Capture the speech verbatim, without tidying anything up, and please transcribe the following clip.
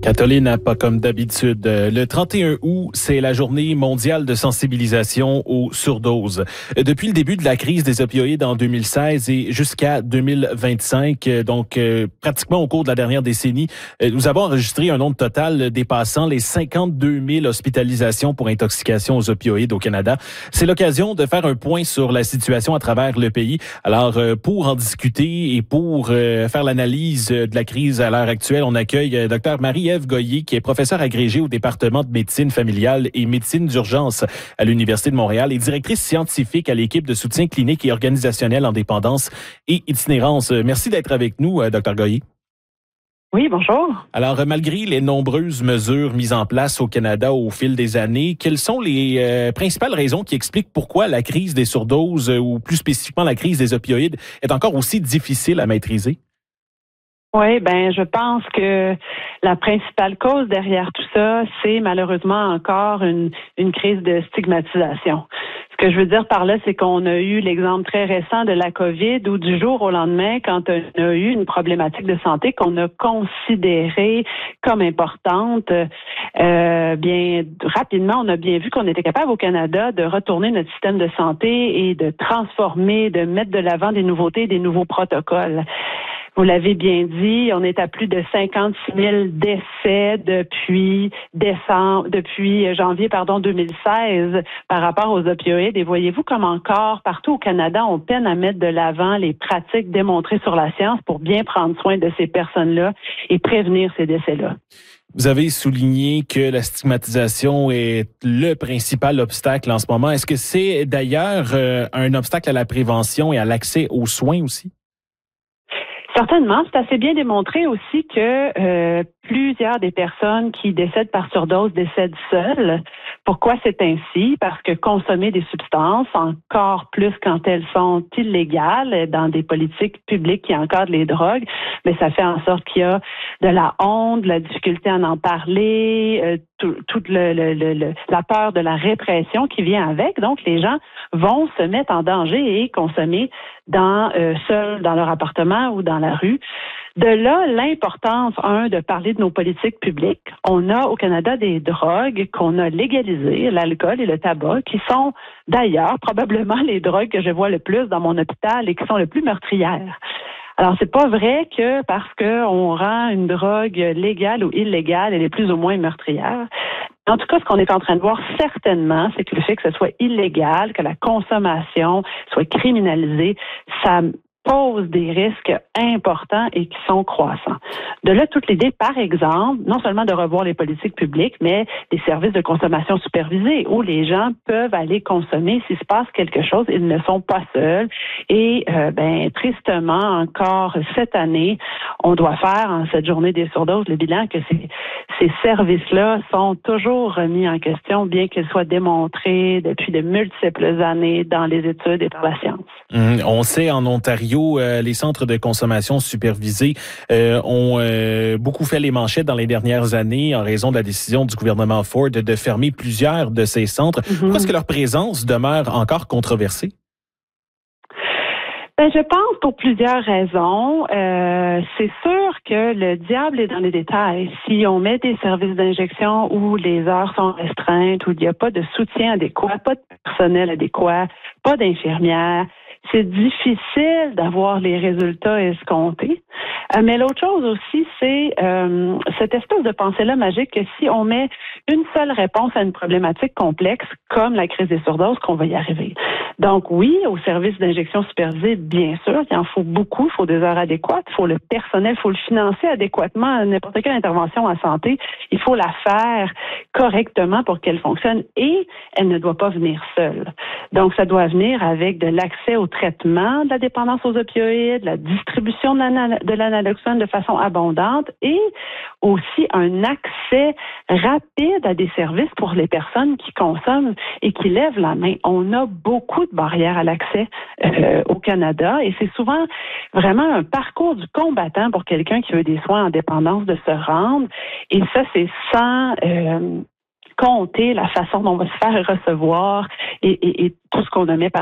Caroline, pas comme d'habitude. Le trente et un août, c'est la journée mondiale de sensibilisation aux surdoses. Depuis le début de la crise des opioïdes en deux mille seize et jusqu'à deux mille vingt-cinq, donc euh, pratiquement au cours de la dernière décennie, euh, nous avons enregistré un nombre total dépassant les cinquante-deux mille hospitalisations pour intoxication aux opioïdes au Canada. C'est l'occasion de faire un point sur la situation à travers le pays. Alors, euh, pour en discuter et pour euh, faire l'analyse de la crise à l'heure actuelle, on accueille euh, Dr Marie-Ève Goyer, qui est professeure agrégée au département de médecine familiale et médecine d'urgence à l'Université de Montréal et directrice scientifique à l'équipe de soutien clinique et organisationnel en dépendance et itinérance. Merci d'être avec nous, Dr Goyer. Oui, bonjour. Alors, malgré les nombreuses mesures mises en place au Canada au fil des années, quelles sont les euh, principales raisons qui expliquent pourquoi la crise des surdoses, euh, ou plus spécifiquement la crise des opioïdes, est encore aussi difficile à maîtriser? Oui, ben, je pense que la principale cause derrière tout ça, c'est malheureusement encore une, une crise de stigmatisation. Ce que je veux dire par là, c'est qu'on a eu l'exemple très récent de la COVID où du jour au lendemain, quand on a eu une problématique de santé qu'on a considérée comme importante, euh, bien rapidement, on a bien vu qu'on était capable au Canada de retourner notre système de santé et de transformer, de mettre de l'avant des nouveautés, des nouveaux protocoles. Vous l'avez bien dit, on est à plus de cinquante-six mille décès depuis décembre, depuis janvier, pardon, deux mille seize par rapport aux opioïdes. Et voyez-vous comme encore partout au Canada, on peine à mettre de l'avant les pratiques démontrées sur la science pour bien prendre soin de ces personnes-là et prévenir ces décès-là. Vous avez souligné que la stigmatisation est le principal obstacle en ce moment. Est-ce que c'est d'ailleurs euh, un obstacle à la prévention et à l'accès aux soins aussi? Certainement, c'est assez bien démontré aussi que euh, plusieurs des personnes qui décèdent par surdose décèdent seules. Pourquoi c'est ainsi? Parce que consommer des substances, encore plus quand elles sont illégales dans des politiques publiques qui encadrent les drogues, mais ça fait en sorte qu'il y a de la honte, de la difficulté à en parler, euh, toute tout le, le, le, le, la peur de la répression qui vient avec. Donc, les gens vont se mettre en danger et consommer dans euh, seuls dans leur appartement ou dans la rue. De là, l'importance, un, de parler de nos politiques publiques. On a au Canada des drogues qu'on a légalisées, l'alcool et le tabac, qui sont d'ailleurs probablement les drogues que je vois le plus dans mon hôpital et qui sont le plus meurtrières. Alors, c'est pas vrai que parce qu'on rend une drogue légale ou illégale, elle est plus ou moins meurtrière. En tout cas, ce qu'on est en train de voir certainement, c'est que le fait que ce soit illégal, que la consommation soit criminalisée, ça pose des risques importants et qui sont croissants. De là, toute l'idée, par exemple, non seulement de revoir les politiques publiques, mais des services de consommation supervisés où les gens peuvent aller consommer s'il se passe quelque chose, ils ne sont pas seuls. Et euh, ben tristement, encore cette année, on doit faire en cette journée des surdoses le bilan que ces, ces services-là sont toujours remis en question, bien qu'ils soient démontrés depuis de multiples années dans les études et par la science. Mmh, on sait en Ontario, Euh, les centres de consommation supervisés euh, ont euh, beaucoup fait les manchettes dans les dernières années en raison de la décision du gouvernement Ford de fermer plusieurs de ces centres. Mm-hmm. Pourquoi est-ce que leur présence demeure encore controversée? Ben, je pense pour plusieurs raisons. Euh, c'est sûr que le diable est dans les détails. Si on met des services d'injection où les heures sont restreintes, où il n'y a pas de soutien adéquat, pas de personnel adéquat, pas d'infirmières, c'est difficile d'avoir les résultats escomptés. Euh, mais l'autre chose aussi, c'est euh, cette espèce de pensée-là magique que si on met une seule réponse à une problématique complexe, comme la crise des surdoses, qu'on va y arriver. Donc oui, au service d'injection supervisée, bien sûr, il en faut beaucoup, il faut des heures adéquates, il faut le personnel, il faut le financer adéquatement. N'importe quelle intervention en santé, il faut la faire correctement pour qu'elle fonctionne et elle ne doit pas venir seule. Donc ça doit venir avec de l'accès au traitement de la dépendance aux opioïdes, la distribution de l'analoxone de façon abondante et aussi un accès rapide à des services pour les personnes qui consomment et qui lèvent la main. On a beaucoup de barrières à l'accès euh, au Canada et c'est souvent vraiment un parcours du combattant pour quelqu'un qui veut des soins en dépendance de se rendre et ça, c'est sans... Euh, compter la façon dont on va se faire recevoir et, et, et tout ce qu'on a mis par